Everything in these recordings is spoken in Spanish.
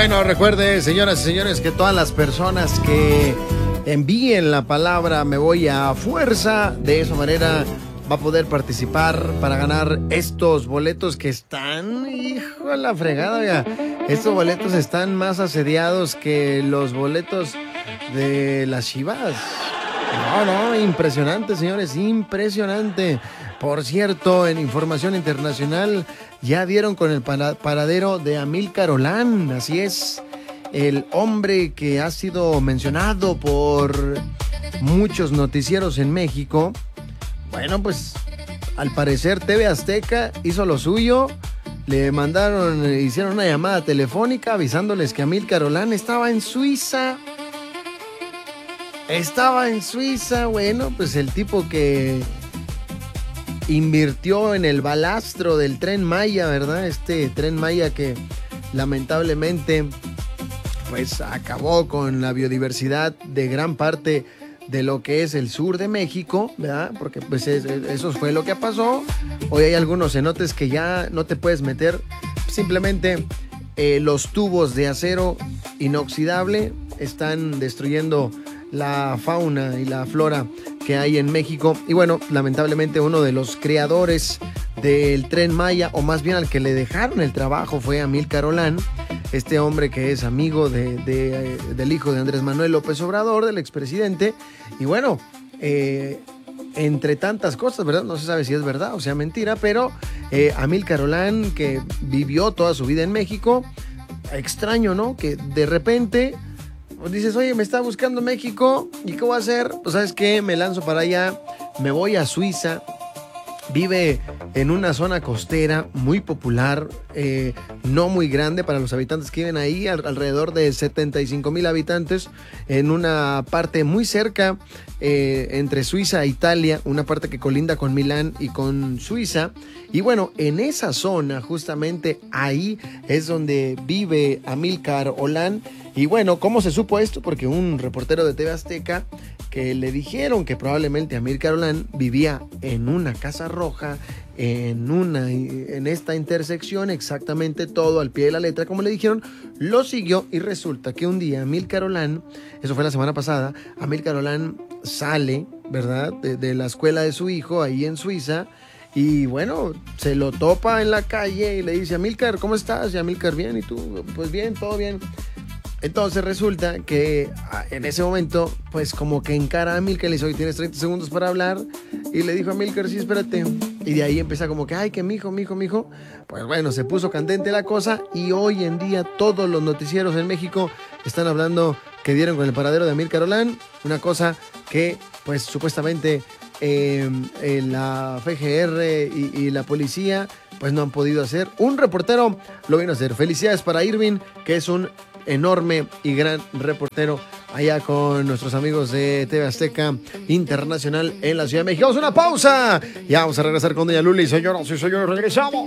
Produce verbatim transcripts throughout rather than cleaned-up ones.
bueno, recuerde, señoras y señores, que todas las personas que envíen la palabra "me voy a fuerza", de esa manera va a poder participar para ganar estos boletos que están, hijo de la fregada, oiga. Estos boletos están más asediados que los boletos de las Chivas. No, no, impresionante, señores, impresionante. Por cierto, en información internacional, ya dieron con el paradero de Amílcar Olán. Así es, el hombre que ha sido mencionado por muchos noticieros en México. Bueno, pues al parecer T V Azteca hizo lo suyo. Le mandaron, hicieron una llamada telefónica avisándoles que Amílcar Olán estaba en Suiza. Estaba en Suiza, bueno, pues el tipo que invirtió en el balastro del Tren Maya, ¿verdad? Este Tren Maya que lamentablemente pues acabó con la biodiversidad de gran parte de lo que es el sur de México, ¿verdad? Porque pues es, eso fue lo que pasó. Hoy hay algunos cenotes que ya no te puedes meter, simplemente eh, los tubos de acero inoxidable están destruyendo la fauna y la flora que hay en México. Y bueno, lamentablemente uno de los creadores del Tren Maya, o más bien al que le dejaron el trabajo, fue Amílcar Olán, este hombre que es amigo de, de, del hijo de Andrés Manuel López Obrador, del expresidente. Y bueno, eh, entre tantas cosas, ¿verdad? No se sabe si es verdad o sea mentira, pero eh, Amílcar Olán, que vivió toda su vida en México, extraño, ¿no? Que de repente pues dices, oye, me está buscando México, ¿y qué voy a hacer? Pues ¿sabes qué? Me lanzo para allá, me voy a Suiza. Vive en una zona costera muy popular, eh, no muy grande para los habitantes que viven ahí, al, alrededor de setenta y cinco mil habitantes, en una parte muy cerca eh, entre Suiza e Italia, una parte que colinda con Milán y con Suiza. Y bueno, en esa zona, justamente ahí es donde vive Amílcar Olán. Y bueno, ¿cómo se supo esto? Porque un reportero de T V Azteca que le dijeron que probablemente Amílcar Olán vivía en una casa roja, en, una, en esta intersección, exactamente todo al pie de la letra, como le dijeron, lo siguió y resulta que un día Amílcar Olán, eso fue la semana pasada, Amílcar Olán sale, ¿verdad?, de, de la escuela de su hijo ahí en Suiza. Y bueno, se lo topa en la calle y le dice, Amílcar, ¿cómo estás? Y Amílcar, bien, ¿y tú? Pues bien, todo bien. Entonces resulta que en ese momento, pues como que encara a Amílcar y le dice, oye, tienes treinta segundos para hablar. Y le dijo a Amílcar, sí, espérate. Y de ahí empieza como que, ay, que mijo, mijo, mijo. Pues bueno, se puso candente la cosa y hoy en día todos los noticieros en México están hablando que dieron con el paradero de Amílcar Olán. Una cosa que, pues supuestamente eh, eh, la F G R y, y la policía, pues no han podido hacer. Un reportero lo vino a hacer. Felicidades para Irving, que es un enorme y gran reportero allá con nuestros amigos de T V Azteca Internacional en la Ciudad de México. Vamos a una pausa. Ya vamos a regresar con doña Luli. Señoras y señores, regresamos.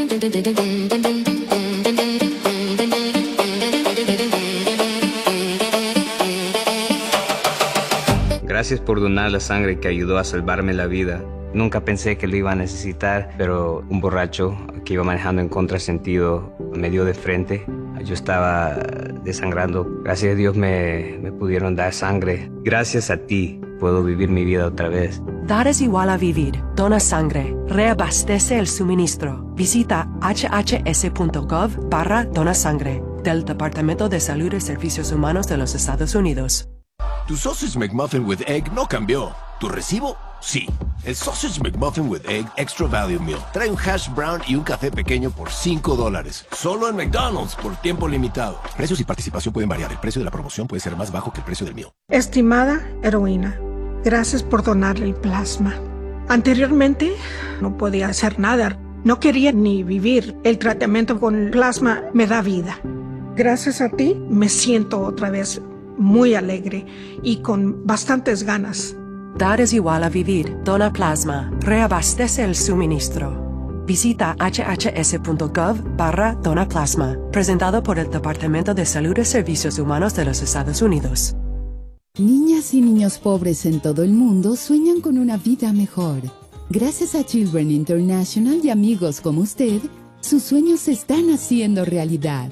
Gracias por donar la sangre que ayudó a salvarme la vida. Nunca pensé que lo iba a necesitar, pero un borracho que iba manejando en contrasentido me dio de frente. Yo estaba desangrando. Gracias a Dios me, me pudieron dar sangre. Gracias a ti puedo vivir mi vida otra vez. Dar es igual a vivir. Dona sangre. Reabastece el suministro. Visita h h s punto gov barra dona sangre del Departamento de Salud y Servicios Humanos de los Estados Unidos. Tu Sausage McMuffin with Egg no cambió. ¿Tu recibo? Sí. El Sausage McMuffin with Egg Extra Value Meal trae un hash brown y un café pequeño por cinco dólares. Solo en McDonald's por tiempo limitado. Precios y participación pueden variar. El precio de la promoción puede ser más bajo que el precio del meal. Estimada heroína, gracias por donarle el plasma. Anteriormente no podía hacer nada. No quería ni vivir. El tratamiento con el plasma me da vida. Gracias a ti me siento otra vez muy alegre y con bastantes ganas. Dar es igual a vivir. Dona plasma. Reabastece el suministro. Visita h h s punto gov barra dona plasma. Presentado por el Departamento de Salud y Servicios Humanos de los Estados Unidos. Niñas y niños pobres en todo el mundo sueñan con una vida mejor. Gracias a Children International y amigos como usted, sus sueños se están haciendo realidad.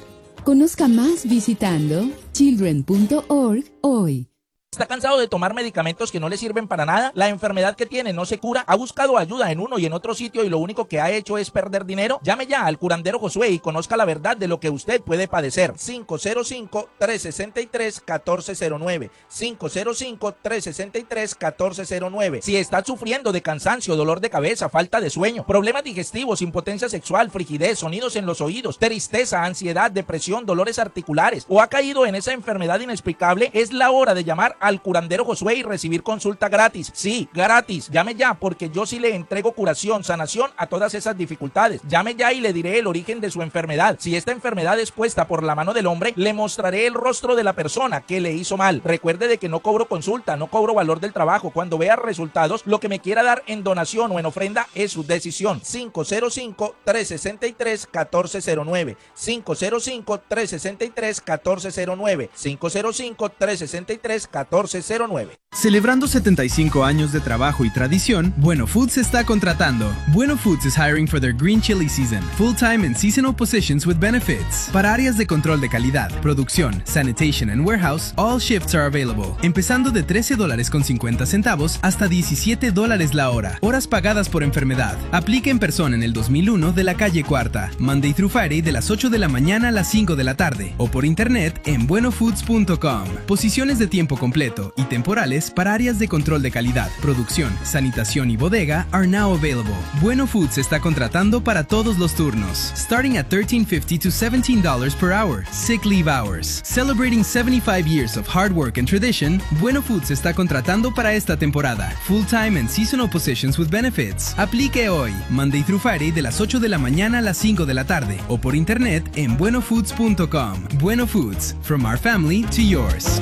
Conozca más visitando children punto org hoy. ¿Está cansado de tomar medicamentos que no le sirven para nada? ¿La enfermedad que tiene no se cura? ¿Ha buscado ayuda en uno y en otro sitio y lo único que ha hecho es perder dinero? Llame ya al curandero Josué y conozca la verdad de lo que usted puede padecer. cinco cero cinco, tres seis tres, uno cuatro cero nueve. cinco cero cinco, tres seis tres, uno cuatro cero nueve. Si está sufriendo de cansancio, dolor de cabeza, falta de sueño, problemas digestivos, impotencia sexual, frigidez, sonidos en los oídos, tristeza, ansiedad, depresión, dolores articulares o ha caído en esa enfermedad inexplicable, es la hora de llamar al curandero Josué y recibir consulta gratis. Sí, gratis. Llame ya porque yo sí le entrego curación, sanación a todas esas dificultades. Llame ya y le diré el origen de su enfermedad. Si esta enfermedad es puesta por la mano del hombre, le mostraré el rostro de la persona que le hizo mal. Recuerde de que no cobro consulta, no cobro valor del trabajo. Cuando vea resultados, lo que me quiera dar en donación o en ofrenda es su decisión. cinco cero cinco, tres seis tres, uno cuatro cero nueve. cinco cero cinco, tres seis tres, uno cuatro cero nueve. cinco cero cinco, tres seis tres, uno cuatro cero nueve. Celebrando setenta y cinco años de trabajo y tradición, Bueno Foods está contratando. Bueno Foods is hiring for their green chili season, full-time and seasonal positions with benefits. Para áreas de control de calidad, producción, sanitation and warehouse, all shifts are available. Empezando de trece dólares con cincuenta centavos hasta diecisiete dólares la hora. Horas pagadas por enfermedad. Aplica en persona en el dos mil uno de la calle Cuarta, Monday through Friday de las ocho de la mañana a las cinco de la tarde o por internet en bueno foods punto com. Posiciones de tiempo completo y temporales para áreas de control de calidad, producción, sanitación y bodega are now available. Bueno Foods está contratando para todos los turnos, starting at thirteen fifty to seventeen dollars per hour. Sick leave hours. Celebrating seventy-five years of hard work and tradition, Bueno Foods está contratando para esta temporada. Full-time and seasonal positions with benefits. Aplique hoy, Monday through Friday de las ocho de la mañana a las cinco de la tarde o por internet en bueno foods punto com. Bueno Foods, from our family to yours.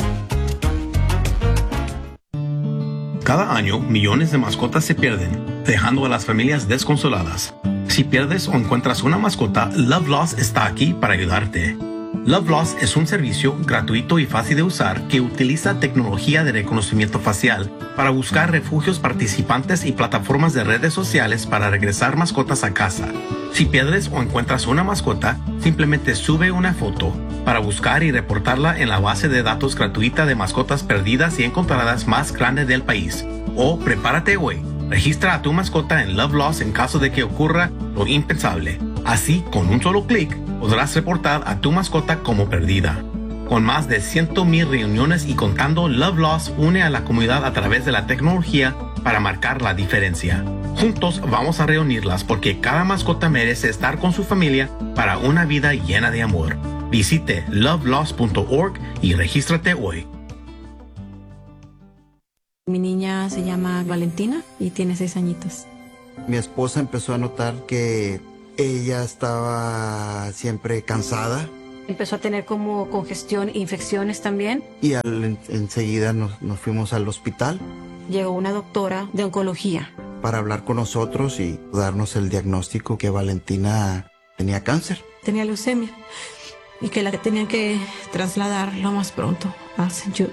Cada año, millones de mascotas se pierden, dejando a las familias desconsoladas. Si pierdes o encuentras una mascota, Love Lost está aquí para ayudarte. Love Lost es un servicio gratuito y fácil de usar que utiliza tecnología de reconocimiento facial para buscar refugios participantes y plataformas de redes sociales para regresar mascotas a casa. Si pierdes o encuentras una mascota, simplemente sube una foto para buscar y reportarla en la base de datos gratuita de mascotas perdidas y encontradas más grande del país. O prepárate hoy. Registra a tu mascota en Love Lost en caso de que ocurra lo impensable. Así, con un solo clic, podrás reportar a tu mascota como perdida. Con más de cien mil reuniones y contando, Love Lost une a la comunidad a través de la tecnología para marcar la diferencia. Juntos vamos a reunirlas porque cada mascota merece estar con su familia para una vida llena de amor. Visite love lost punto org y regístrate hoy. Mi niña se llama Valentina y tiene seis añitos. Mi esposa empezó a notar que ella estaba siempre cansada. Empezó a tener como congestión e infecciones también. Y al, en, enseguida nos, nos fuimos al hospital. Llegó una doctora de oncología para hablar con nosotros y darnos el diagnóstico que Valentina tenía cáncer. Tenía leucemia y que la tenían que trasladar lo más pronto a Saint Jude.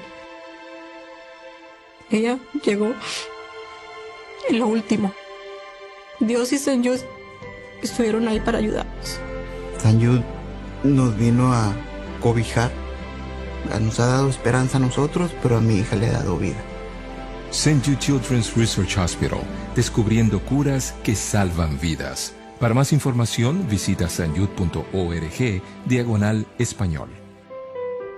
Ella llegó en lo último. Dios y Saint Jude estuvieron ahí para ayudarnos. Saint Jude nos vino a cobijar. Nos ha dado esperanza a nosotros, pero a mi hija le ha dado vida. Saint Jude Children's Research Hospital, descubriendo curas que salvan vidas. Para más información, visita saint jude punto org, diagonal español.